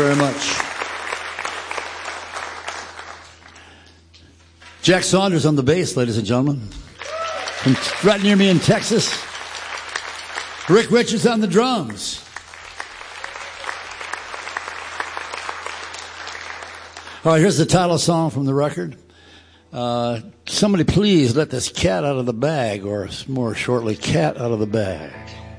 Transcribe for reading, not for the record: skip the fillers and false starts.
very much. Jack Saunders on the bass, ladies and gentlemen. From right near me in Texas. Rick Richards on the drums. All right, here's the title song from the record. Somebody please let this cat out of the bag, or more shortly, cat out of the bag.